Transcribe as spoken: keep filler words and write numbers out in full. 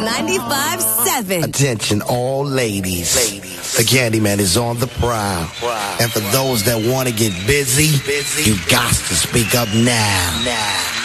ninety-five seven. Attention all ladies. The Candyman is on the prowl. And for those that want to get busy, you got to speak up now. Now.